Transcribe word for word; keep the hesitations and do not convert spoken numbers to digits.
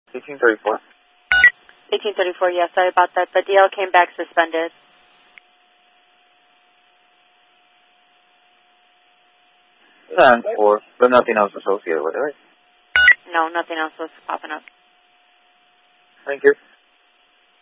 eighteen thirty-four. eighteen thirty-four, yes, sorry about that. The D L came back suspended. And four, but nothing else associated with it, right? No, nothing else was popping up. Thank you.